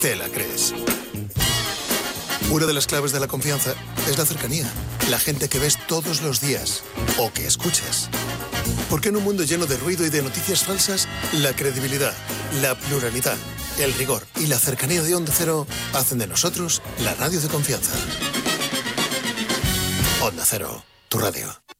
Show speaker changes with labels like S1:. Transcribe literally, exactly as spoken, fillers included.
S1: te la crees. Una de las claves de la confianza es la cercanía. La gente que ves todos los días o que escuchas. Porque en un mundo lleno de ruido y de noticias falsas, la credibilidad, la pluralidad, el rigor y la cercanía de Onda Cero hacen de nosotros la radio de confianza. Onda Cero, tu radio.